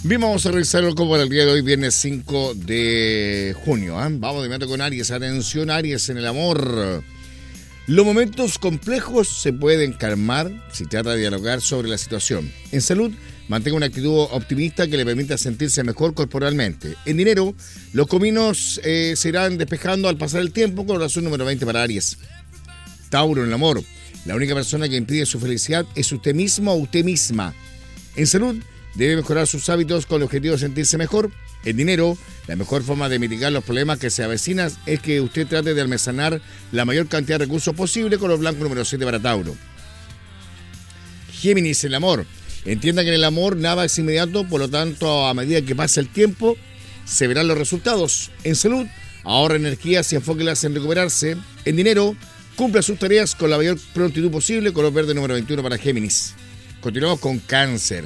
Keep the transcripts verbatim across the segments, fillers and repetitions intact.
Bien, vamos a revisarlo como para el día de hoy, viernes cinco de junio. ¿eh? Vamos de inmediato con Aries. Atención, Aries, en el amor. Los momentos complejos se pueden calmar si trata de dialogar sobre la situación. En salud, mantenga una actitud optimista que le permita sentirse mejor corporalmente. En dinero, los caminos eh, se irán despejando al pasar el tiempo, con razón número veinte para Aries. Tauro, en el amor. La única persona que impide su felicidad es usted mismo o usted misma. En salud, debe mejorar sus hábitos con el objetivo de sentirse mejor. En dinero, la mejor forma de mitigar los problemas que se avecinan es que usted trate de almacenar la mayor cantidad de recursos posible. Color blanco número siete para Tauro. Géminis, el amor. Entienda que en el amor nada es inmediato, por lo tanto, a medida que pasa el tiempo, se verán los resultados. En salud, ahorra energías y enfóquelas en recuperarse. En dinero, cumpla sus tareas con la mayor prontitud posible. Color verde número veintiuno para Géminis. Continuamos con Cáncer.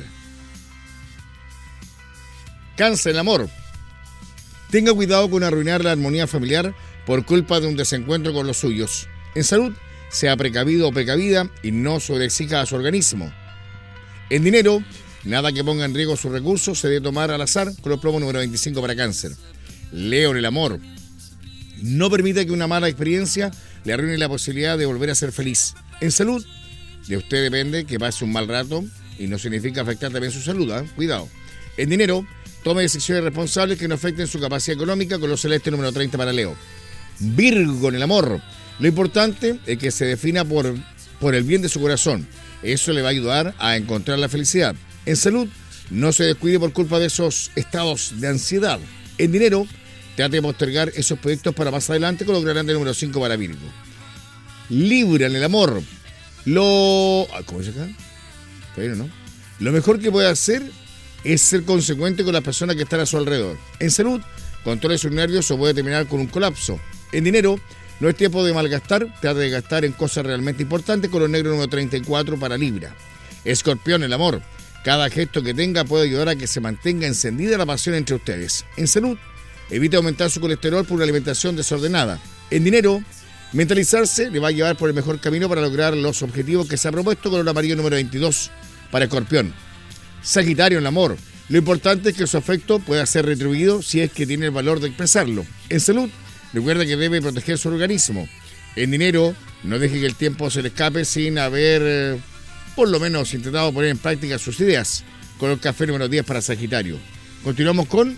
Cáncer, el amor. Tenga cuidado con arruinar la armonía familiar por culpa de un desencuentro con los suyos. En salud, sea precavido o precavida y no sobreexija a su organismo. En dinero, nada que ponga en riesgo sus recursos se debe tomar al azar. Color plomo número veinticinco para Cáncer. Leo, en el amor. No permita que una mala experiencia le arruine la posibilidad de volver a ser feliz. En salud, de usted depende que pase un mal rato y no significa afectar también su salud. ¿eh? Cuidado. En dinero, tome decisiones responsables que no afecten su capacidad económica. Color celeste número treinta para Leo. Virgo, en el amor. Lo importante es que se defina por, por el bien de su corazón. Eso le va a ayudar a encontrar la felicidad. En salud, no se descuide por culpa de esos estados de ansiedad. En dinero, trate de postergar esos proyectos para más adelante. Color grande número cinco para Virgo. Libra, en el amor. Lo... ¿Cómo dice acá? Pero no. Lo mejor que puede hacer es ser consecuente con las personas que están a su alrededor. En salud, controle sus nervios o puede terminar con un colapso. En dinero, no es tiempo de malgastar, trate de gastar en cosas realmente importantes. Color negro número treinta y cuatro para Libra. Escorpión, el amor. Cada gesto que tenga puede ayudar a que se mantenga encendida la pasión entre ustedes. En salud, evite aumentar su colesterol por una alimentación desordenada. En dinero, mentalizarse le va a llevar por el mejor camino para lograr los objetivos que se ha propuesto. Color amarillo número veintidós para Escorpión. Sagitario, en el amor. Lo importante es que su afecto pueda ser retribuido si es que tiene el valor de expresarlo. En salud, recuerda que debe proteger su organismo. En dinero, no deje que el tiempo se le escape sin haber, eh, por lo menos, intentado poner en práctica sus ideas. Color café número diez para Sagitario. Continuamos con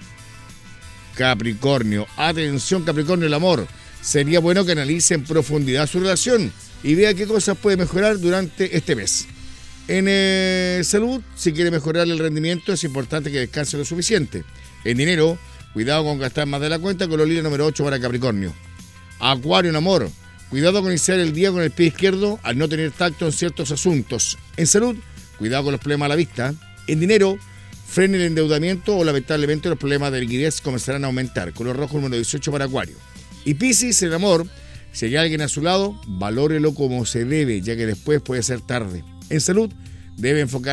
Capricornio. Atención, Capricornio, el amor. Sería bueno que analice en profundidad su relación y vea qué cosas puede mejorar durante este mes. En eh, salud, si quiere mejorar el rendimiento, es importante que descanse lo suficiente. En dinero, cuidado con gastar más de la cuenta. Color lila número ocho para Capricornio. Acuario, en amor. Cuidado con iniciar el día con el pie izquierdo al no tener tacto en ciertos asuntos. En salud, cuidado con los problemas a la vista. En dinero, frene el endeudamiento o lamentablemente los problemas de liquidez comenzarán a aumentar. Color rojo número dieciocho para Acuario. Y Piscis, en amor. Si hay alguien a su lado, valórelo como se debe, ya que después puede ser tarde. En salud, debe enfocar